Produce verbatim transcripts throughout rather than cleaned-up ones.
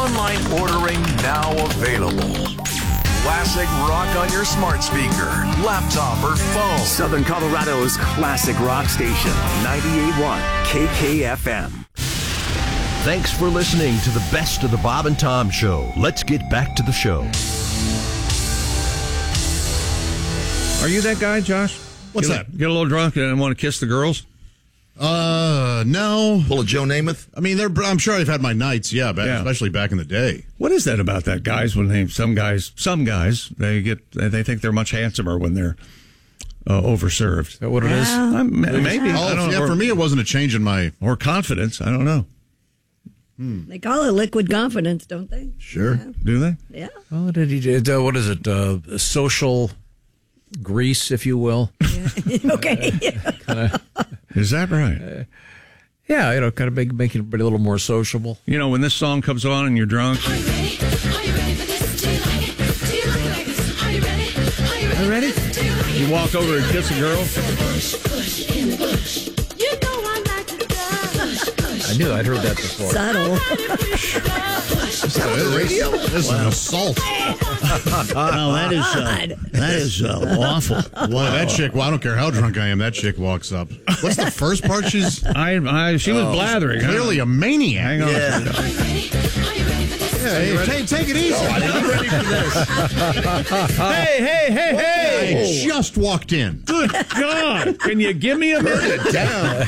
Online ordering now available. Classic rock on your smart speaker, laptop, or phone. Southern Colorado's classic rock station, ninety-eight point one K K F M. Thanks for listening to the Best of the Bob and Tom Show. Let's get back to the show. Are you that guy, Josh? What's get that? A, get a little drunk and want to kiss the girls? Uh, no. Pull a Joe Namath? I mean, they're, I'm sure I've had my nights, yeah, back, Yeah. especially back in the day. What is that about that, guys? When they some guys, some guys, they get they think they're much handsomer when they're uh, overserved. Is that what it is? Um, maybe. Oh, I don't yeah, know. for me, it wasn't a change in my... Or confidence. I don't know. Hmm. They call it liquid confidence, don't they? Sure. Yeah. Do they? Yeah. Oh, did he? Did, uh, what is it? Uh, social grease, if you will. Okay. Kinda, Is that right? uh, yeah, you know, kind of make, make it a little more sociable. You know, when this song comes on and you're drunk. Are you ready? Are you ready for this? Do you like it? Do you like it like this? Are you ready? Are you ready? Are you ready? Do you like it? You walk over and kiss a girl. Push, push in the bush. You know I like to push. I knew I'd heard that before. Subtle. Is that on the radio? This is an assault. No, that is uh, that is uh, awful. Well, that chick, well, I don't care how drunk I am, that chick walks up. What's the first part she's... I, I she was blathering. Clearly a maniac. Hang on. Yeah. Are you ready? Are you ready for this? Yeah, hey, take, take it easy. I'm ready for this. Hey, hey, hey, hey! I just walked in. Good God! Can you give me a minute? Down.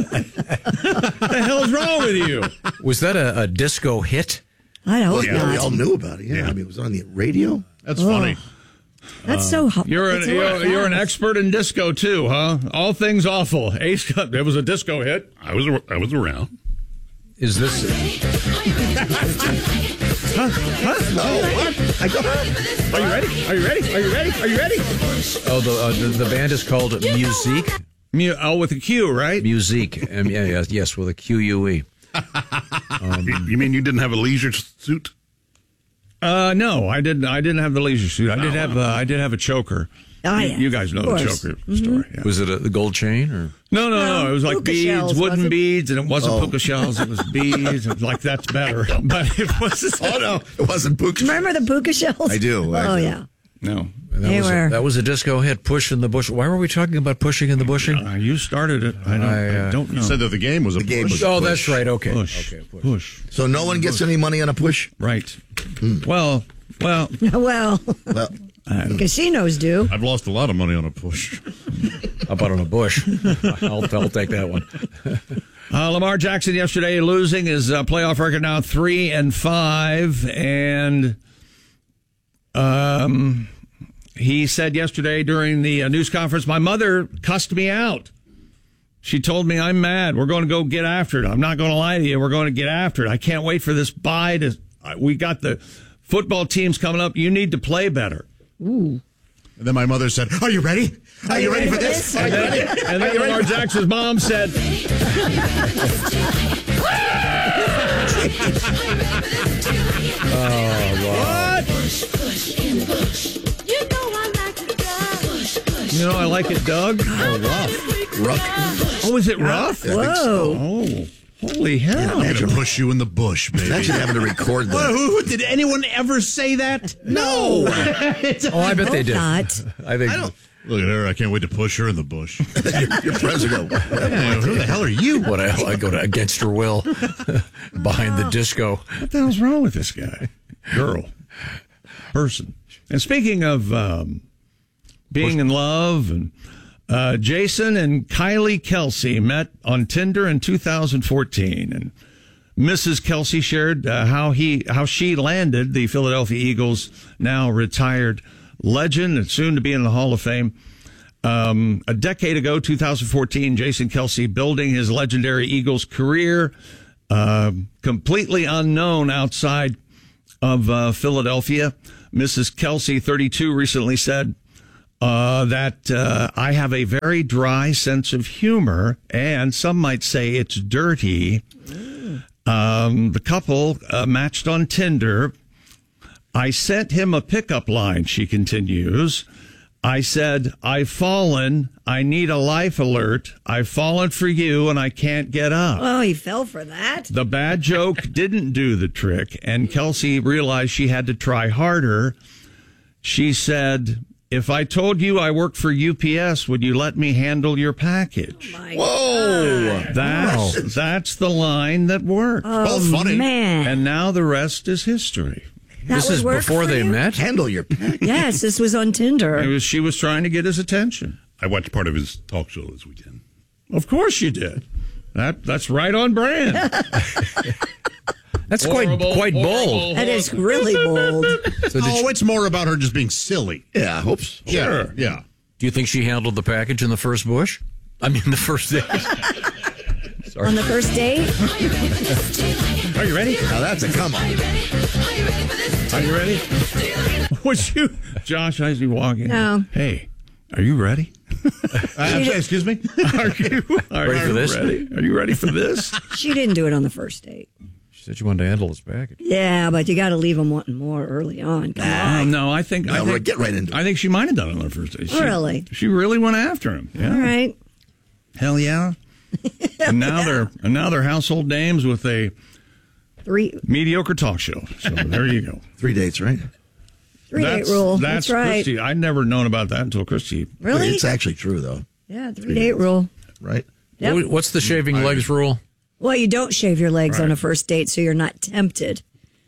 What the hell's wrong with you? Was that a, a disco hit? I hope Yeah, we all not. knew about it. Yeah, I mean, it was on the radio. That's funny. That's so hot. You're an It's a lot you're, you're an fast. expert in disco too, huh? All things awful. Ace Cut. There was a disco hit. I was I was around. Is this? Are you ready for this? Do you like it? Do you like it like this? No, what? I go. Are you ready? Are you ready? Are you ready? Are you ready? Oh, the uh, the, the band is called Musique. Mu- oh, with a Q, right? Musique. Um, yeah, yeah, yes, with a Q U E. You, you mean you didn't have a leisure suit? Uh, no, I didn't. I didn't have the leisure suit. I did have. Uh, I did have a choker. Oh, you, yeah. you guys know Of the course. choker story. Yeah. Was it a, the gold chain or? No, no, no. No, It was like puka beads, shells, wooden was it? beads, and it wasn't Oh. puka shells. It was beads. It was like that's better, but it was. Oh, no. It wasn't Puka. Remember the puka shells? I do, I oh, do. yeah. No, That They was were- a, that was a disco hit. Push in the bush. Why were we talking about pushing in the bushing? uh, you started it. I don't. I, I, uh, don't know. You said that the game was a The game push. was- Oh, Push. that's right. Okay. push, Okay. Push. push. So no one gets any money on a push? Right. Well, well. Well, Well, casinos do. I've lost a lot of money on a push. How about on a bush? I'll, I'll take that one. Uh, Lamar Jackson yesterday losing his uh, playoff record now three and five, and um, he said yesterday during the uh, news conference, "My mother cussed me out. She told me I'm mad. We're going to go get after it. I'm not going to lie to you. We're going to get after it. I can't wait for this bye. To uh, we got the football teams coming up. You need to play better." Ooh. And then my mother said, "Are you ready? Are you ready for this?" And then, and then Lamar Jackson's mom said, "What? You know I like to push. You know I like it, Doug." Oh, rough. rough. Oh, is it rough? Whoa. Oh, holy hell! I'm going to push you in the bush, baby. Imagine having to record that. Who, did anyone ever say that? No. Oh, I bet they did. Not. I think. Look at her. I can't wait to push her in the bush. your, your president. Hey, who the hell are you? What the hell? I go to against her will behind the disco. What the hell's wrong with this guy? Girl. Person. And speaking of um, being in love, and uh, Jason and Kylie Kelsey met on Tinder in two thousand fourteen. And Missus Kelsey shared uh, how he how she landed the Philadelphia Eagles' now retired legend and soon to be in the Hall of Fame. Um, a decade ago, two thousand fourteen, Jason Kelsey building his legendary Eagles career, uh, completely unknown outside of uh, Philadelphia. Missus Kelsey, thirty-two, recently said uh, that uh, I have a very dry sense of humor, and some might say it's dirty. Um, the couple uh, matched on Tinder. I sent him a pickup line, she continues. I said, I've fallen. I need a life alert. I've fallen for you and I can't get up. Oh, he fell for that. The bad joke didn't do the trick, and Kelsey realized she had to try harder. She said, if I told you I worked for U P S, would you let me handle your package? Oh my Whoa! God. That's, Wow. that's the line that worked. Oh, Both funny. man. And now the rest is history. That This would is work before for they you? met? Handle your pack. Yes, this was on Tinder. It was, she was trying to get his attention. I watched part of his talk show this weekend. Of course you did. That That's right on brand. That's quite Horrible, quite bold. horrible, That is really bold. So did Oh, you, it's more about her just being silly. Yeah, I hope so. Yeah, yeah. do you think she handled the package in the first bush? I mean, the first day. Sorry. On the first date? Are you ready? Now that's a come on. Are you ready? Was you, Josh, as you walk in? No. Hey, are you ready? Uh, excuse me? Are you, are Ready for you this? ready? Are you ready for this? She didn't do it on the first date. She said she wanted to handle his package. Yeah, but you got to leave him wanting more early on. Come on. Um, no, I think. I No, think get right into it. I think she might have done it on the first day. She, Really? She really went after him. Yeah. All right. Hell yeah. And now they're and now they're household names with a Three mediocre talk show. So there you go. Three dates, right? three that's, date rule. That's, That's, right. Christy. I'd never known about that until Christy. Really? It's actually true, though, Yeah, three date rule. right? Yep. What- What's the shaving legs rule? Well, you don't shave your legs Right. on a first date, so you're not tempted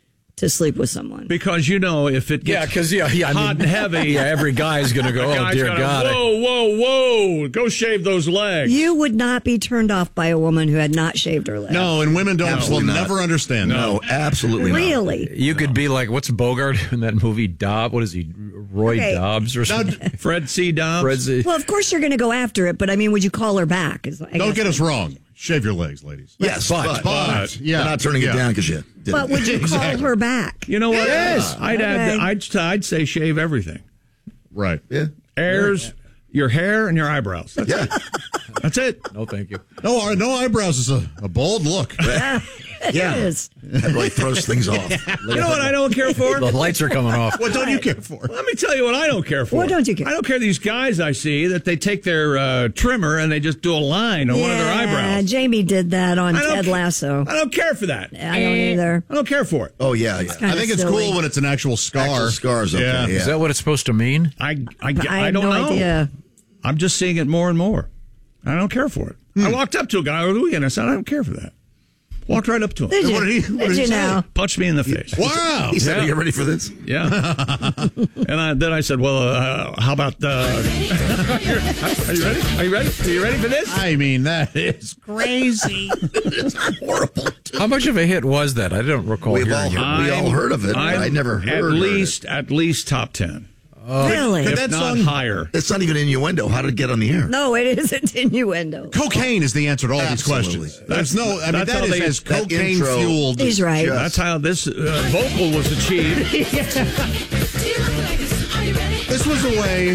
to sleep with someone. Because you know if it Yeah, gets because yeah, yeah, I hot mean, and heavy, yeah, every guy's gonna go. the Oh guy's dear gonna, God! I- Whoa, whoa, whoa! Go shave those legs. You would not be turned off by a woman who had not shaved her legs. No, and women don't will Absolutely not. never understand. No, absolutely not. Really? You could be like, what's Bogart in that movie? Dobb? What is he? Roy Okay. Dobbs or something? Fred C. Dobbs. Fred Z. Well, of course you're going to go after it, but I mean, would you call her back? Is, I Don't guess- get us wrong. Shave your legs, ladies. Yes, but, But, yeah. We're not turning yeah. it down because you didn't. But would you Exactly. call her back? You know what? Yes. I'd add. Okay. I'd I'd say shave everything. Right. Yeah. Hairs, your hair, and your eyebrows. That's Yeah. it. That's it. No, thank you. No, no eyebrows is a, a bold look. Yeah. It Yeah. is. That really throws things off. You know what I don't care for? The lights are coming off. What don't you care for? Let me tell you what I don't care for. What don't you care? I don't care these guys I see that they take their uh, trimmer and they just do a line on one of their Yeah, eyebrows. Jamie did that on I don't Ted ca- Lasso. I don't care for that. I don't either. I don't care for it. Oh, yeah, yeah. I Kinda think it's silly. cool when it's an actual scar. Actual scars, okay, yeah. Is that what it's supposed to mean? I I, I, I have don't no know. idea. I'm just seeing it more and more. I don't care for it. I walked up to a guy over the weekend. I said, I don't care for that. Walked right up to him. Did you? What did he- what Did did he you say? know? Punched me in the face. Wow. He said, Yeah. are you ready for this? Yeah. And I, then I said, well, uh, how about, uh, are you ready? Are you ready? Are you ready for this? I mean, that is crazy. It's horrible. How much of a hit was that? I don't recall We've hearing all it. heard, we all heard of it. but I'm I never heard At heard least, at least top ten. Really? Could If that not song- higher. it. It's not even innuendo. How did it get on the air? No, it isn't innuendo. Cocaine is the answer to all Absolutely. these questions. There's no, I mean, That's that how is they- as that cocaine intro- fueled. He's right. Just- That's how this uh, vocal was achieved. This was a way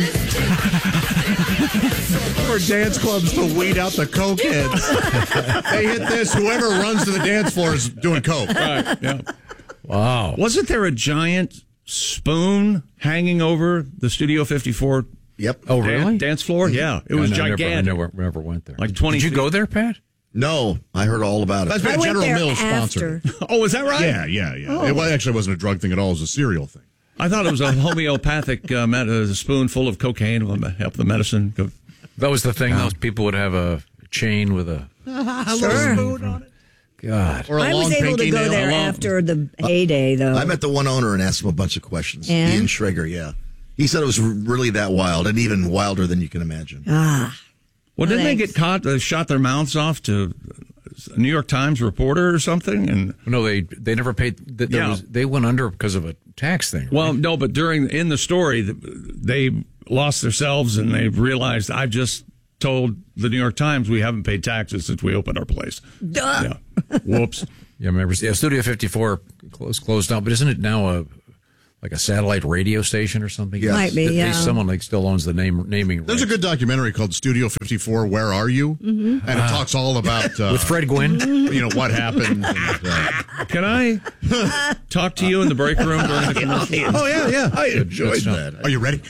for dance clubs to weed out the cokeheads. They hit this, whoever runs to the dance floor is doing coke. Right, yeah. Wow. Wasn't there a giant spoon hanging over the Studio fifty-four Yep. Oh, dan- really? dance floor? Yeah, it was I never- gigantic. I never, never went there. Like twenty Did you feet. go there, Pat? No, I heard all about it. That's I been went General there Mills after. sponsored. Oh, was that right? Yeah, yeah, yeah. It wa- actually wasn't a drug thing at all. It was a cereal thing. I thought it was a homeopathic uh, med- a spoonful of cocaine will help the medicine. Go- That was the thing. Those people would have a chain with a Sure. God. Or a I was long able to pinky go nail. there A long- after the heyday, though. I met the one owner and asked him a bunch of questions. And? Ian Schrager, yeah. He said it was really that wild and even wilder than you can imagine. ah, Well, didn't they Thanks. get caught? They shot their mouths off to a New York Times reporter or something, and No, they they never paid. th- There Yeah. was, they went under because of a tax thing. Right? well, no, but during in the story, th- they lost themselves and they realized I've just told the New York Times we haven't paid taxes since we opened our place. duh. Yeah, whoops. yeah, I remember. Yeah, Studio fifty-four closed closed down, but isn't it now a like a satellite radio station or something. Yes. Might be, At least yeah. someone like still owns the name naming. There's a good documentary called Studio fifty-four, Where Are You? Mm-hmm. And it talks all about... Uh, with Fred Gwynn? You know, what happened. And, uh, Can I talk to you in the break room during the commercial? oh, yeah, yeah. I enjoyed stuff. that. Are you ready?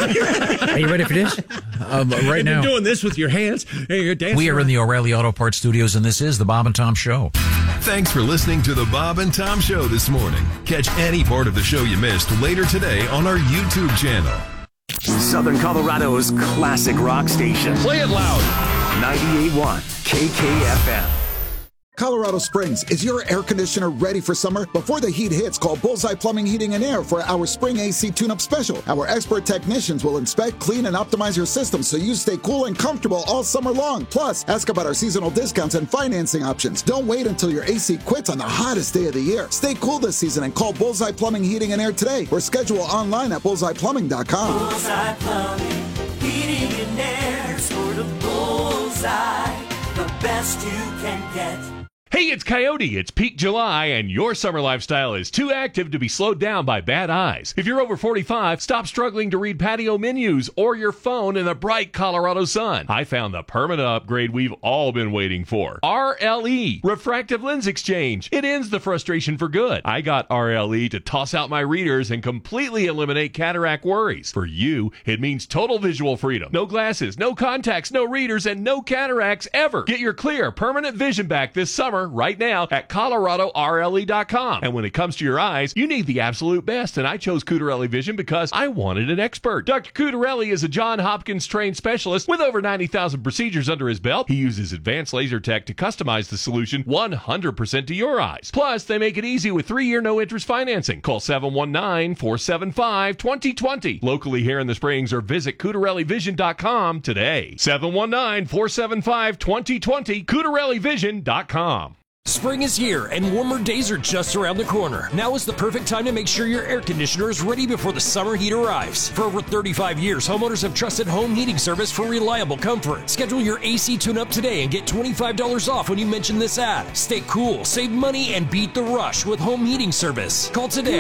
Are you ready for this? Um, right You've now, been doing this with your hands. Hey, you're dancing. We are in the O'Reilly Auto Parts Studios, and this is the Bob and Tom Show. Thanks for listening to the Bob and Tom Show this morning. Catch any part of the show you missed later today on our YouTube channel. Southern Colorado's classic rock station. Play it loud. ninety-eight point one K K F M. Colorado Springs, is your air conditioner ready for summer? Before the heat hits, call Bullseye Plumbing, Heating, and Air for our spring A C tune-up special. Our expert technicians will inspect, clean, and optimize your system so you stay cool and comfortable all summer long. Plus, ask about our seasonal discounts and financing options. Don't wait until your A C quits on the hottest day of the year. Stay cool this season and call Bullseye Plumbing, Heating, and Air today or schedule online at bullseye plumbing dot com. Bullseye Plumbing, Heating and Air, sort of bullseye, the best you can get. Hey, it's Coyote. It's peak July, and your summer lifestyle is too active to be slowed down by bad eyes. If you're over forty-five, stop struggling to read patio menus or your phone in the bright Colorado sun. I found the permanent upgrade we've all been waiting for. R L E, Refractive Lens Exchange. It ends the frustration for good. I got R L E to toss out my readers and completely eliminate cataract worries. For you, it means total visual freedom. No glasses, no contacts, no readers, and no cataracts ever. Get your clear, permanent vision back this summer right now at Colorado R L E dot com. And when it comes to your eyes, you need the absolute best, and I chose Cutarelli Vision because I wanted an expert. Doctor Cutarelli is a John Hopkins trained specialist with over ninety thousand procedures under his belt. He uses advanced laser tech to customize the solution one hundred percent to your eyes. Plus, they make it easy with three-year no-interest financing. Call seven one nine, four seven five, two zero two zero locally here in the Springs or visit Cutarelli Vision dot com today. seven one nine, four seven five, two zero two zero, Cutarelli Vision dot com. Spring is here and warmer days are just around the corner. Now is the perfect time to make sure your air conditioner is ready before the summer heat arrives. For over thirty-five years, homeowners have trusted home heating service for reliable comfort. Schedule your A C tune-up today and get twenty-five dollars off when you mention this ad. Stay cool, save money, and beat the rush with home heating service. Call today.